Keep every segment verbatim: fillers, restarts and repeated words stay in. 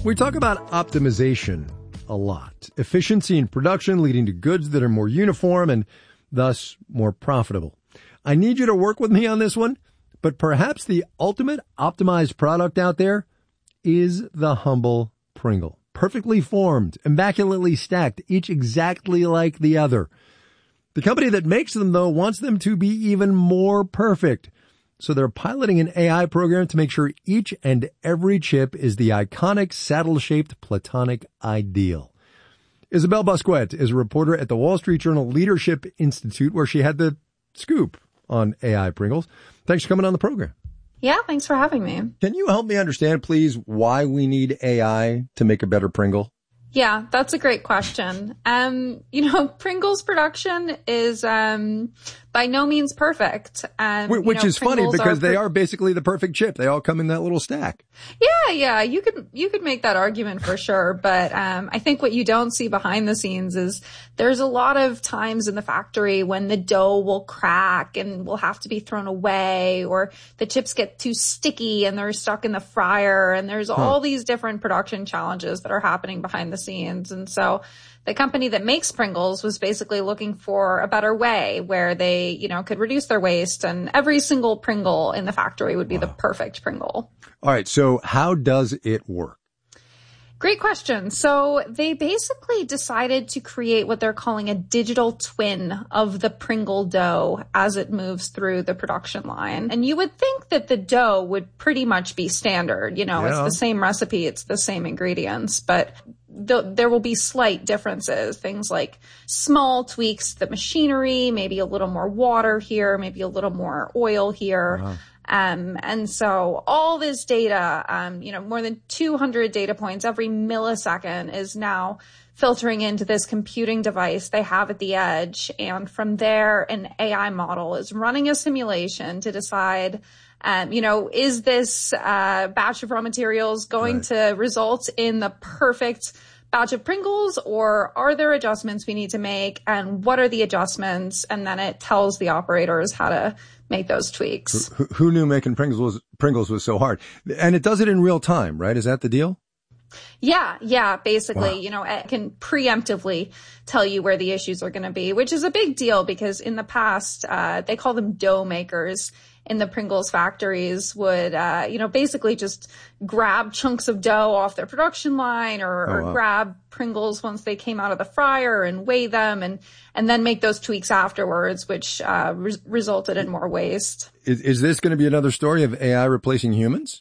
We talk about optimization a lot. Efficiency in production leading to goods that are more uniform and thus more profitable. I need you to work with me on this one, but perhaps the ultimate optimized product out there is the humble Pringle. Perfectly formed, immaculately stacked, each exactly like the other. The company that makes them, though, wants them to be even more perfect. So they're piloting an A I program to make sure each and every chip is the iconic saddle-shaped platonic ideal. Isabelle Bosquet is a reporter at the Wall Street Journal Leadership Institute, where she had the scoop on A I Pringles. Thanks for coming on the program. Yeah, thanks for having me. Can you help me understand, please, why we need A I to make a better Pringle? Yeah, that's a great question. Um, you know, Pringles production is um, by no means perfect. Um, Which you know, is funny Pringles because are they are basically the perfect chip. They all come in that little stack. Yeah, yeah, you could you could make that argument for sure. But um, I think what you don't see behind the scenes is there's a lot of times in the factory when the dough will crack and will have to be thrown away, or the chips get too sticky and they're stuck in the fryer. And there's huh. all these different production challenges that are happening behind the scenes. And so the company that makes Pringles was basically looking for a better way where they, you know, could reduce their waste, and every single Pringle in the factory would be wow. the perfect Pringle. All right. So how does it work? Great question. So they basically decided to create what they're calling a digital twin of the Pringle dough as it moves through the production line. And you would think that the dough would pretty much be standard. You know, yeah. it's the same recipe, it's the same ingredients, but th- there will be slight differences. Things like small tweaks to the machinery, maybe a little more water here, maybe a little more oil here. Uh-huh. Um, and so all this data, um, you know, more than two hundred data points every millisecond is now filtering into this computing device they have at the edge. And from there, an A I model is running a simulation to decide, um, you know, is this uh, batch of raw materials going right. to result in the perfect batch of Pringles, or are there adjustments we need to make, and what are the adjustments? And then it tells the operators how to make those tweaks. Who, who knew making Pringles was, Pringles was so hard? And it does it in real time, right? Is that the deal? Yeah, yeah, basically, wow. you know, it can preemptively tell you where the issues are going to be, which is a big deal because in the past, uh, they call them dough makers in the Pringles factories would, uh, you know, basically just grab chunks of dough off their production line, or, oh, or wow. grab Pringles once they came out of the fryer and weigh them and, and then make those tweaks afterwards, which, uh, re- resulted in more waste. Is, is this going to be another story of A I replacing humans?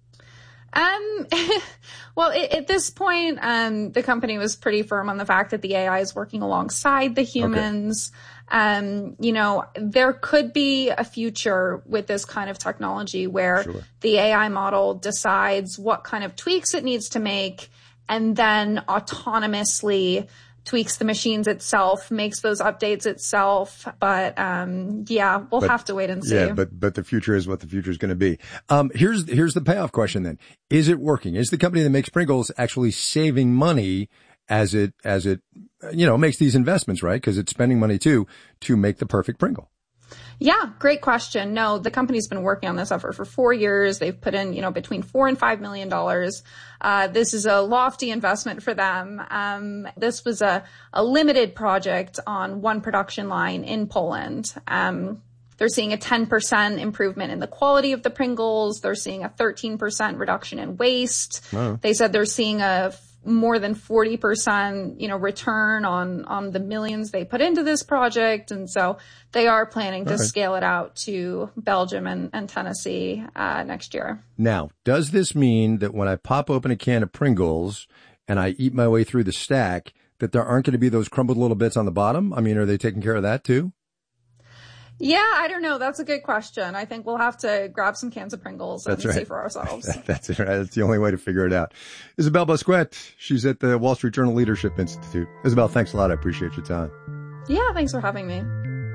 Um, well, it, at this point, um, the company was pretty firm on the fact that the A I is working alongside the humans. Okay. Um, you know, there could be a future with this kind of technology where sure. the A I model decides what kind of tweaks it needs to make and then autonomously tweaks the machines itself, makes those updates itself. But, um, yeah, we'll but, have to wait and see. Yeah, but, but the future is what the future is going to be. Um, here's, here's the payoff question then. Is it working? Is the company that makes Pringles actually saving money as it, as it, you know, makes these investments, right? Because it's spending money too, to make the perfect Pringle. Yeah, great question. No, the company's been working on this effort for four years. They've put in, you know, between four and five million dollars. Uh, this is a lofty investment for them. Um, this was a, a limited project on one production line in Poland. Um, they're seeing a ten percent improvement in the quality of the Pringles. They're seeing a thirteen percent reduction in waste. Wow. They said they're seeing a more than forty percent, you know, return on, on the millions they put into this project. And so they are planning to right. scale it out to Belgium and, and Tennessee, uh, next year. Now, does this mean that when I pop open a can of Pringles and I eat my way through the stack, that there aren't going to be those crumbled little bits on the bottom? I mean, are they taking care of that too? Yeah, I don't know. That's a good question. I think we'll have to grab some cans of Pringles and right. see for ourselves. That's right. That's the only way to figure it out. Isabelle Bosquet, she's at the Wall Street Journal Leadership Institute. Isabelle, thanks a lot. I appreciate your time. Yeah, thanks for having me.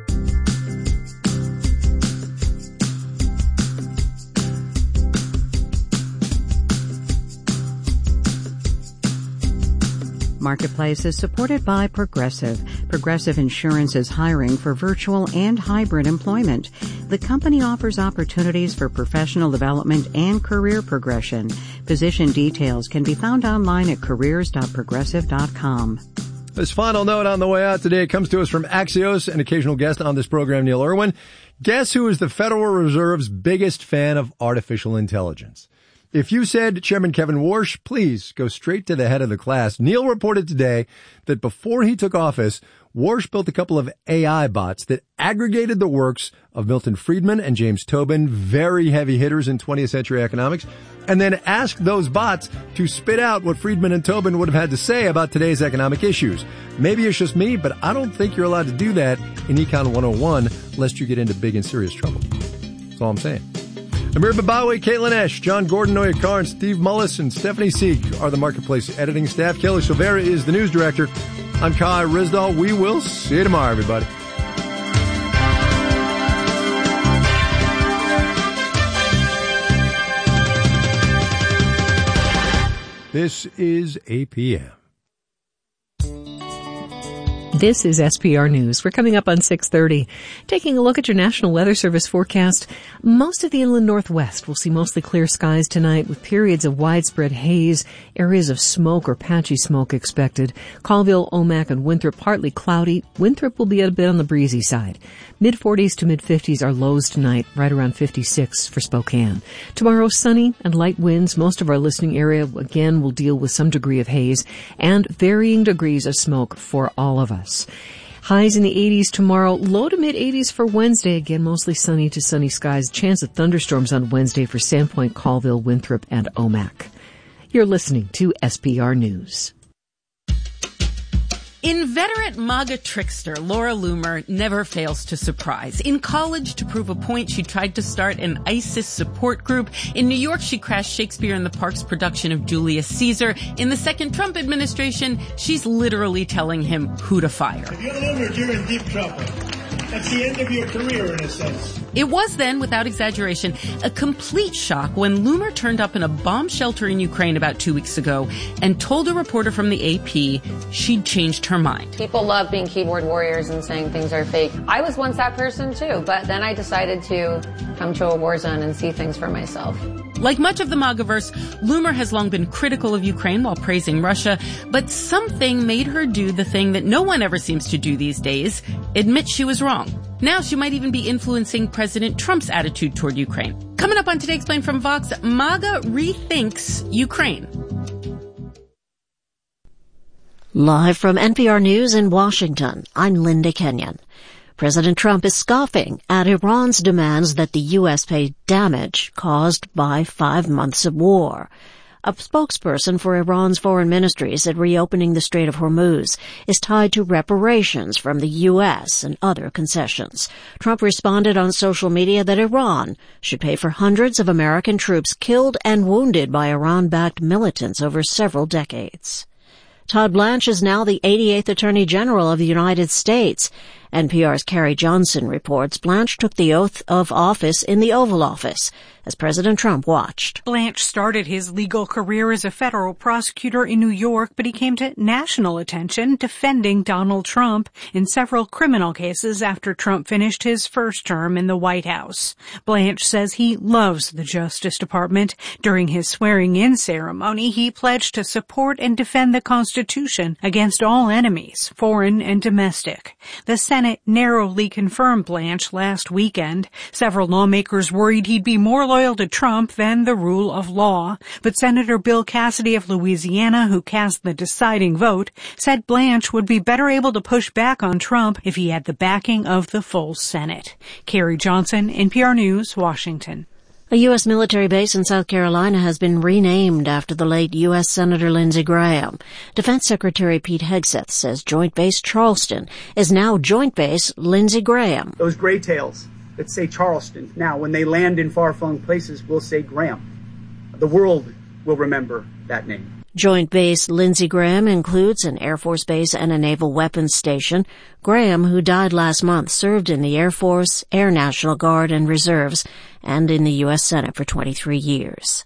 Marketplace is supported by Progressive. Progressive Insurance is hiring for virtual and hybrid employment. the company offers opportunities for professional development and career progression. Position details can be found online at careers dot progressive dot com. This final note on the way out today comes to us from Axios, an occasional guest on this program, Neil Irwin. Guess who is the Federal Reserve's biggest fan of artificial intelligence? If you said Chairman Kevin Warsh, please go straight to the head of the class. Neil reported today that before he took office, Warsh built a couple of A I bots that aggregated the works of Milton Friedman and James Tobin, very heavy hitters in twentieth century economics, and then asked those bots to spit out what Friedman and Tobin would have had to say about today's economic issues. Maybe it's just me, but I don't think you're allowed to do that in Econ one oh one lest you get into big and serious trouble. That's all I'm saying. Amir Babawi, Caitlin Esch, John Gordon, Noya Carn, Steve Mullis, and Stephanie Seek are the Marketplace editing staff. Kelly Silvera is the news director. I'm Kai Rizdal. We will see you tomorrow, everybody. This is A P M. This is S P R News. We're coming up on six thirty. Taking a look at your National Weather Service forecast, most of the inland northwest will see mostly clear skies tonight with periods of widespread haze, areas of smoke or patchy smoke expected. Colville, Omak, and Winthrop partly cloudy. Winthrop will be a bit on the breezy side. mid forties to mid fifties are lows tonight, right around fifty-six for Spokane. Tomorrow, sunny and light winds. Most of our listening area, again, will deal with some degree of haze and varying degrees of smoke for all of us. Highs in the eighties tomorrow, low to mid eighties for Wednesday. Again, mostly sunny to sunny skies. Chance of thunderstorms on Wednesday for Sandpoint, Colville, Winthrop, and Omak. You're listening to S P R News. Inveterate MAGA trickster Laura Loomer never fails to surprise. In college, to prove a point, she tried to start an ISIS support group. In New York, she crashed Shakespeare in the Park's production of Julius Caesar. In the second Trump administration, she's literally telling him who to fire. If you're Loomer, you're in deep trouble. That's the end of your career, in a sense. It was then, without exaggeration, a complete shock when Loomer turned up in a bomb shelter in Ukraine about two weeks ago and told a reporter from the A P she'd changed her mind. People love being keyboard warriors and saying things are fake. I was once that person too, but then I decided to come to a war zone and see things for myself. Like much of the MAGAverse, Loomer has long been critical of Ukraine while praising Russia, but something made her do the thing that no one ever seems to do these days, admit she was wrong. Now she might even be influencing President Trump's attitude toward Ukraine. Coming up on Today Explained from Vox, MAGA rethinks Ukraine. Live from N P R News in Washington, I'm Linda Kenyon. President Trump is scoffing at Iran's demands that the U S pay damage caused by five months of war. A spokesperson for Iran's foreign ministry said reopening the Strait of Hormuz is tied to reparations from the U S and other concessions. Trump responded on social media that Iran should pay for hundreds of American troops killed and wounded by Iran-backed militants over several decades. Todd Blanche is now the eighty-eighth Attorney General of the United States. N P R's Carrie Johnson reports Blanche took the oath of office in the Oval Office as President Trump watched. Blanche started his legal career as a federal prosecutor in New York, but he came to national attention defending Donald Trump in several criminal cases after Trump finished his first term in the White House. Blanche says he loves the Justice Department. During his swearing-in ceremony, he pledged to support and defend the Constitution against all enemies, foreign and domestic. The Senate narrowly confirmed Blanche last weekend. Several lawmakers worried he'd be more loyal to Trump than the rule of law. But Senator Bill Cassidy of Louisiana, who cast the deciding vote, said Blanche would be better able to push back on Trump if he had the backing of the full Senate. Carrie Johnson, N P R News, Washington. A U S military base in South Carolina has been renamed after the late U S Senator Lindsey Graham. Defense Secretary Pete Hegseth says Joint Base Charleston is now Joint Base Lindsey Graham. Those gray tails that say Charleston, now when they land in far-flung places, will say Graham. The world will remember that name. Joint Base Lindsey Graham includes an Air Force base and a naval weapons station. Graham, who died last month, served in the Air Force, Air National Guard, and Reserves, and in the U S Senate for twenty-three years.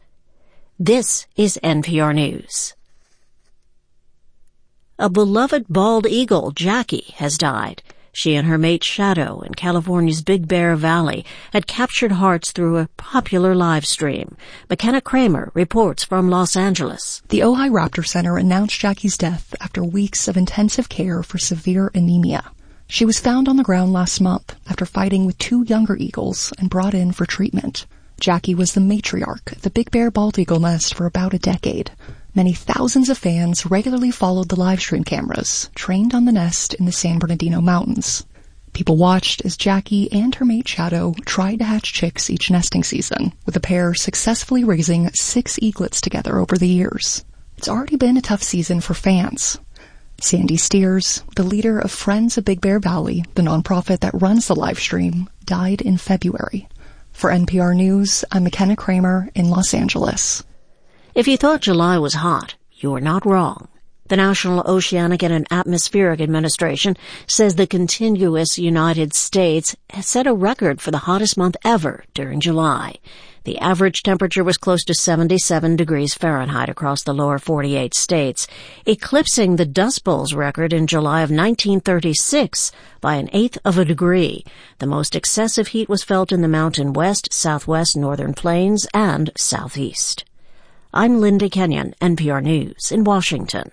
This is N P R News. A beloved bald eagle, Jackie, has died. She and her mate Shadow in California's Big Bear Valley had captured hearts through a popular live stream. McKenna Kramer reports from Los Angeles. The Ojai Raptor Center announced Jackie's death after weeks of intensive care for severe anemia. She was found on the ground last month after fighting with two younger eagles and brought in for treatment. Jackie was the matriarch at the Big Bear bald eagle nest for about a decade. Many thousands of fans regularly followed the live stream cameras, trained on the nest in the San Bernardino Mountains. People watched as Jackie and her mate Shadow tried to hatch chicks each nesting season, with the pair successfully raising six eaglets together over the years. It's already been a tough season for fans. Sandy Steers, the leader of Friends of Big Bear Valley, the nonprofit that runs the live stream, died in February. For N P R News, I'm McKenna Kramer in Los Angeles. If you thought July was hot, you were not wrong. The National Oceanic and Atmospheric Administration says the contiguous United States has set a record for the hottest month ever during July. The average temperature was close to seventy-seven degrees Fahrenheit across the lower forty-eight states, eclipsing the Dust Bowl's record in July of nineteen thirty-six by an eighth of a degree. The most excessive heat was felt in the Mountain West, Southwest, Northern Plains, and Southeast. I'm Linda Kenyon, N P R News in Washington.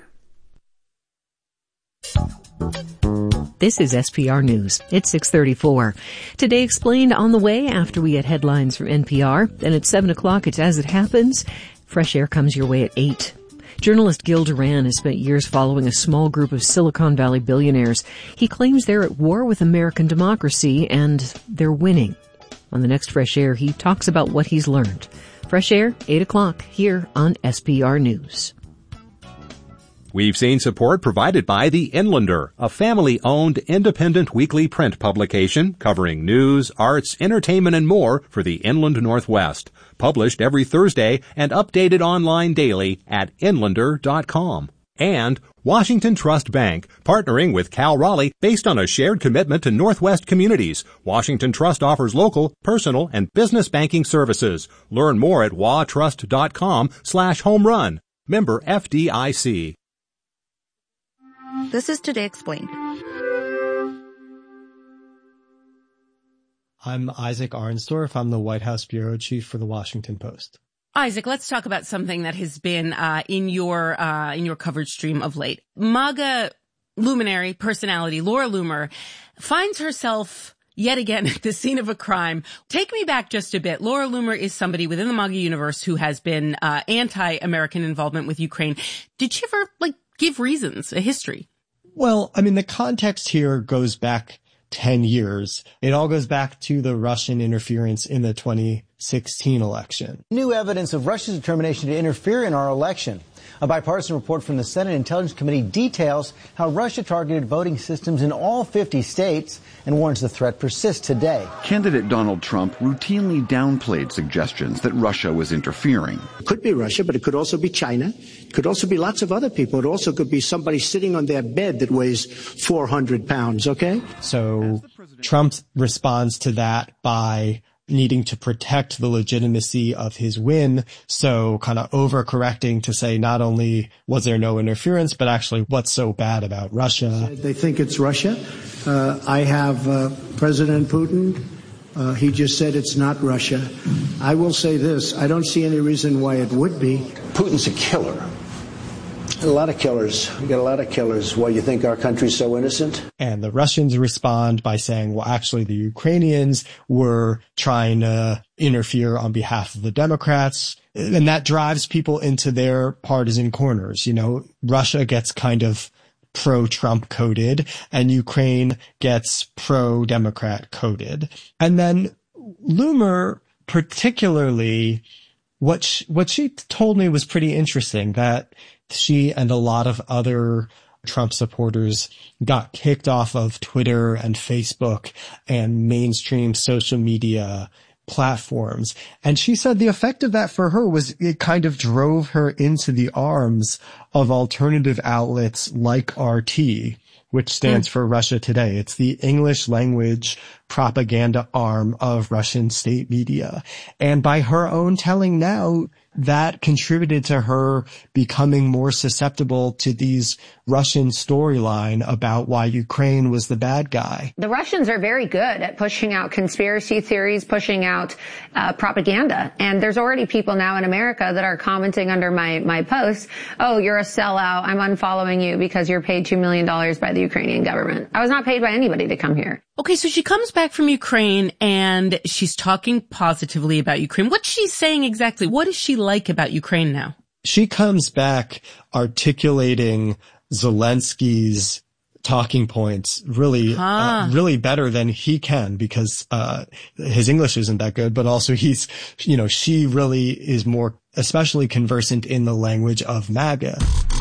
This is S P R News. It's six thirty-four. Today explained on the way after we get headlines from N P R. Then at seven o'clock, it's As It Happens. Fresh Air comes your way at eight. Journalist Gil Duran has spent years following a small group of Silicon Valley billionaires. He claims they're at war with American democracy, and they're winning. On the next Fresh Air, he talks about what he's learned. Fresh Air, eight o'clock, here on S P R News. We've seen support provided by The Inlander, a family-owned independent weekly print publication covering news, arts, entertainment, and more for the Inland Northwest. Published every Thursday and updated online daily at inlander dot com. And Washington Trust Bank, partnering with Cal Raleigh based on a shared commitment to Northwest communities. Washington Trust offers local, personal, and business banking services. Learn more at watrust dot com slash home run. Member F D I C. This is Today Explained. I'm Isaac Arnsdorf. I'm the White House bureau chief for the Washington Post. Isaac, let's talk about something that has been uh, in your uh, in your coverage stream of late. MAGA luminary personality Laura Loomer finds herself yet again at the scene of a crime. Take me back just a bit. Laura Loomer is somebody within the MAGA universe who has been uh, anti-American involvement with Ukraine. Did she ever, like, give reasons, a history? Well, I mean, the context here goes back ten years. It all goes back to the Russian interference in the twenty sixteen election. New evidence of Russia's determination to interfere in our election. A bipartisan report from the Senate Intelligence Committee details how Russia targeted voting systems in all fifty states and warns the threat persists today. Candidate Donald Trump routinely downplayed suggestions that Russia was interfering. It could be Russia, but it could also be China. It could also be lots of other people. It also could be somebody sitting on their bed that weighs four hundred pounds, okay? So Trump responds to that by needing to protect the legitimacy of his win, so kind of overcorrecting to say not only was there no interference, but actually what's so bad about Russia. They think it's Russia. Uh, I have uh, President Putin. Uh, he just said it's not Russia. I will say this. I don't see any reason why it would be. Putin's a killer. A lot of killers. We got a lot of killers. Why you think our country's so innocent? And the Russians respond by saying, well, actually the Ukrainians were trying to interfere on behalf of the Democrats. And that drives people into their partisan corners. You know, Russia gets kind of pro-Trump coded and Ukraine gets pro-Democrat coded. And then Loomer, particularly, what she, what she told me was pretty interesting, that she and a lot of other Trump supporters got kicked off of Twitter and Facebook and mainstream social media platforms. And she said the effect of that for her was it kind of drove her into the arms of alternative outlets like R T, which stands mm. for Russia Today. It's the English language propaganda arm of Russian state media. And by her own telling now, that contributed to her becoming more susceptible to these Russian storyline about why Ukraine was the bad guy. The Russians are very good at pushing out conspiracy theories, pushing out uh, propaganda. And there's already people now in America that are commenting under my, my posts, oh, you're a sellout, I'm unfollowing you because you're paid two million dollars by the Ukrainian government. I was not paid by anybody to come here. Okay, so she comes back from Ukraine and she's talking positively about Ukraine. What's she saying exactly? What is she like about Ukraine now? She comes back articulating Zelensky's talking points really, huh. uh, really better than he can because, uh, his English isn't that good, but also he's, you know, she really is more, especially conversant in the language of MAGA.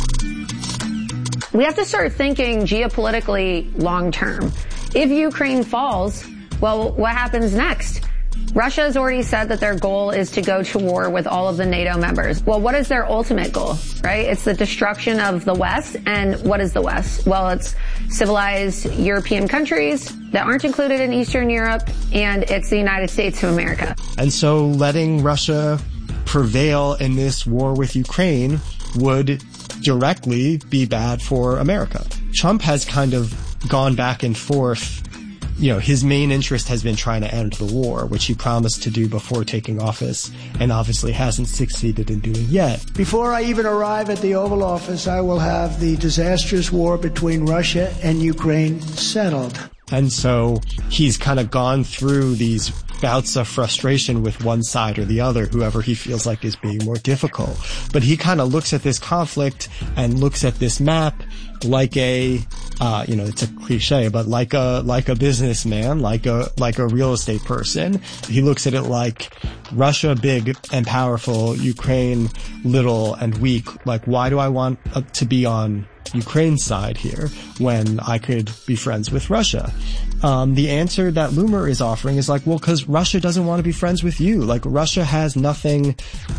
We have to start thinking geopolitically long term. If Ukraine falls, well, what happens next? Russia has already said that their goal is to go to war with all of the NATO members. Well, what is their ultimate goal, right? It's the destruction of the West. And what is the West? Well, it's civilized European countries that aren't included in Eastern Europe, and it's the United States of America. And so letting Russia prevail in this war with Ukraine would directly be bad for America. Trump has kind of gone back and forth. You know, his main interest has been trying to end the war, which he promised to do before taking office, and obviously hasn't succeeded in doing yet. Before I even arrive at the Oval Office, I will have the disastrous war between Russia and Ukraine settled. And so he's kind of gone through these bouts of frustration with one side or the other, whoever he feels like is being more difficult. But he kind of looks at this conflict and looks at this map like a, uh, you know, it's a cliche, but like a, like a businessman, like a, like a real estate person. He looks at it like Russia big and powerful, Ukraine little and weak. Like, why do I want uh, to be on Ukraine's side here when I could be friends with Russia? Um, the answer that Loomer is offering is like, well, cause Russia doesn't want to be friends with you. Like, Russia has nothing,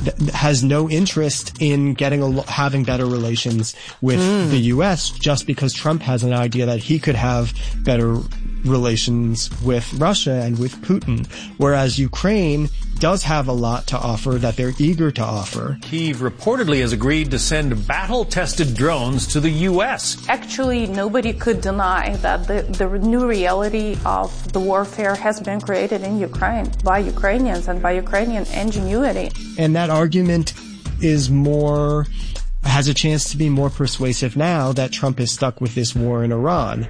has no interest in getting, a, having better relations with mm. the U S just because Trump has an idea that he could have better relations with Russia and with Putin. Whereas Ukraine does have a lot to offer that they're eager to offer. Kyiv reportedly has agreed to send battle-tested drones to the U S. Actually, nobody could deny that the, the new reality of the warfare has been created in Ukraine by Ukrainians and by Ukrainian ingenuity. And that argument is more, has a chance to be more persuasive now that Trump is stuck with this war in Iran.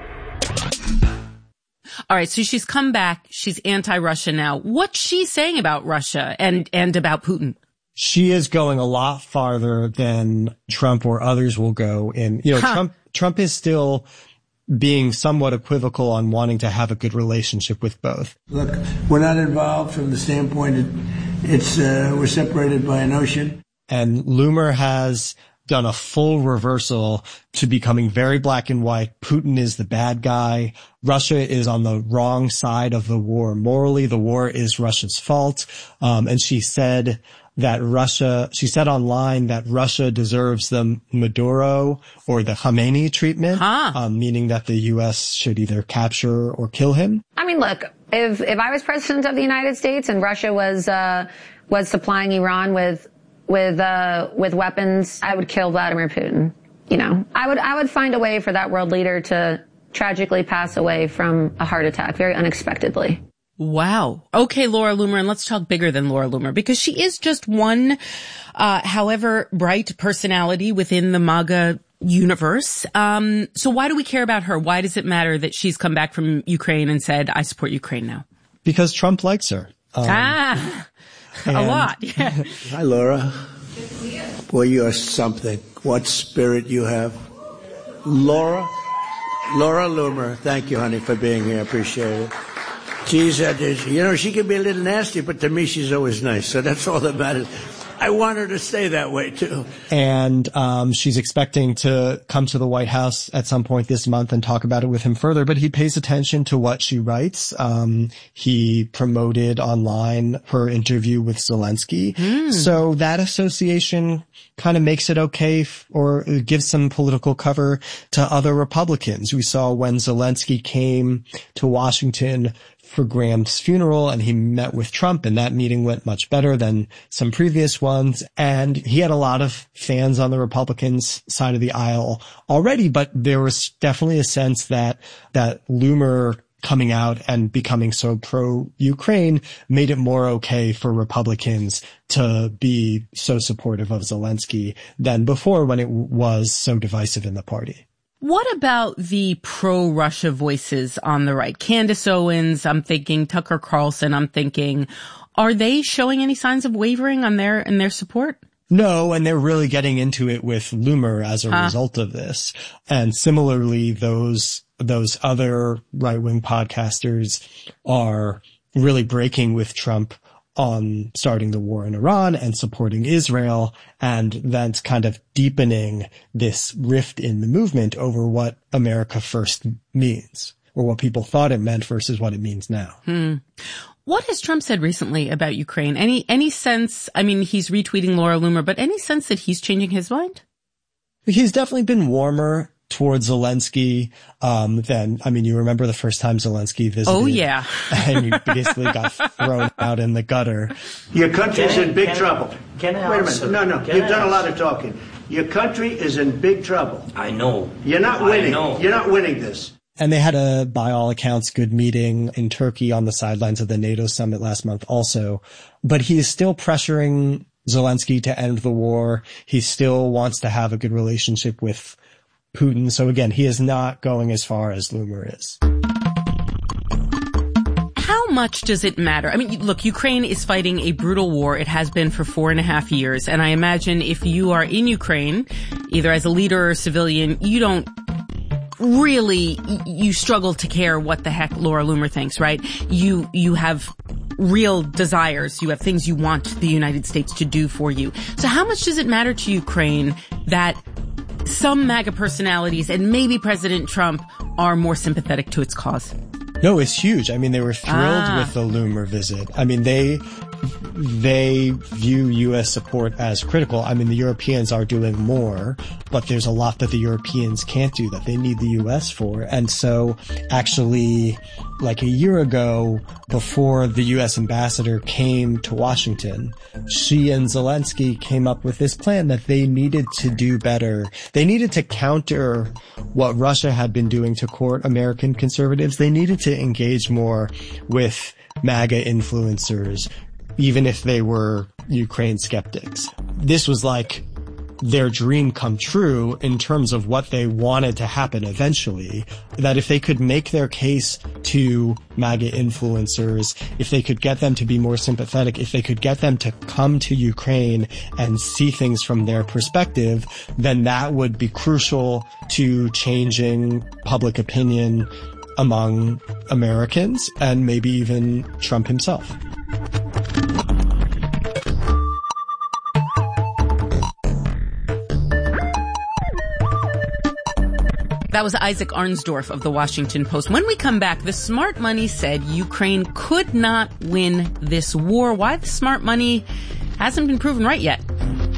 All right, so she's come back. She's anti-Russia now. What's she saying about Russia and, and about Putin? She is going a lot farther than Trump or others will go in. You know, huh. Trump, Trump is still being somewhat equivocal on wanting to have a good relationship with both. Look, we're not involved from the standpoint that it's, uh, we're separated by an ocean. And Loomer has done a full reversal to becoming very black and white. Putin is the bad guy. Russia is on the wrong side of the war. Morally, the war is Russia's fault. Um, and she said that Russia, she said online that Russia deserves the Maduro or the Khamenei treatment, huh. um, meaning that the U S should either capture or kill him. I mean, look, if, if I was president of the United States and Russia was, uh, was supplying Iran with with uh with weapons, I would kill Vladimir Putin. You know, I would I would find a way for that world leader to tragically pass away from a heart attack very unexpectedly. Wow. Okay, Laura Loomer, and let's talk bigger than Laura Loomer, because she is just one, uh however bright personality within the MAGA universe. Um so why do we care about her? Why does it matter that she's come back from Ukraine and said, I support Ukraine now? Because Trump likes her. Um, ah. And a lot. Yeah. Hi, Laura. Boy, you are something. What spirit you have. Laura, Laura Loomer, thank you, honey, for being here. I appreciate it. Geez, uh, you know, she can be a little nasty, but to me, she's always nice. So that's all that matters. I want her to stay that way, too. And um she's expecting to come to the White House at some point this month and talk about it with him further, but he pays attention to what she writes. Um he promoted online her interview with Zelensky. Mm. So that association kind of makes it okay f- or gives some political cover to other Republicans. We saw when Zelensky came to Washington for Graham's funeral, and he met with Trump, and that meeting went much better than some previous ones. And he had a lot of fans on the Republicans side of the aisle already, but there was definitely a sense that, that Loomer coming out and becoming so pro-Ukraine made it more okay for Republicans to be so supportive of Zelensky than before, when it was so divisive in the party. What about the pro-Russia voices on the right? Candace Owens, I'm thinking Tucker Carlson, I'm thinking, are they showing any signs of wavering on their, in their support? No, and they're really getting into it with Loomer as a huh. result of this. And similarly, those, those other right-wing podcasters are really breaking with Trump on starting the war in Iran and supporting Israel, and that's kind of deepening this rift in the movement over what America First means, or what people thought it meant versus what it means now. Hmm. What has Trump said recently about Ukraine? Any, any sense, I mean, he's retweeting Laura Loomer, but any sense that he's changing his mind? He's definitely been warmer towards Zelensky, um, than, I mean, you remember the first time Zelensky visited. Oh, yeah. And you basically got thrown out in the gutter. Your country is in big can, trouble. Can I Wait a answer? minute. No, no. Can You've I done a lot answer? of talking. Your country is in big trouble. I know. You're not winning. I know. You're not winning this. And they had a, by all accounts, good meeting in Turkey on the sidelines of the NATO summit last month also. But he is still pressuring Zelensky to end the war. He still wants to have a good relationship with Putin. So again, he is not going as far as Loomer is. How much does it matter? I mean, look, Ukraine is fighting a brutal war. It has been for four and a half years. And I imagine if you are in Ukraine, either as a leader or a civilian, you don't really, you struggle to care what the heck Laura Loomer thinks, right? You, you have real desires. You have things you want the United States to do for you. So how much does it matter to Ukraine that some MAGA personalities and maybe President Trump are more sympathetic to its cause? No, it's huge. I mean, they were thrilled ah. with the Loomer visit. I mean, they, they view U S support as critical. I mean, the Europeans are doing more, but there's a lot that the Europeans can't do that they need the U S for. And so actually, like a year ago, before the U S ambassador came to Washington, she and Zelensky came up with this plan that they needed to do better. They needed to counter what Russia had been doing to court American conservatives. They needed to engage more with MAGA influencers, even if they were Ukraine skeptics. This was like their dream come true in terms of what they wanted to happen eventually, that if they could make their case to MAGA influencers, if they could get them to be more sympathetic, if they could get them to come to Ukraine and see things from their perspective, then that would be crucial to changing public opinion among Americans and maybe even Trump himself. That was Isaac Arnsdorf of the Washington Post. When we come back, the smart money said Ukraine could not win this war. Why the smart money hasn't been proven right yet.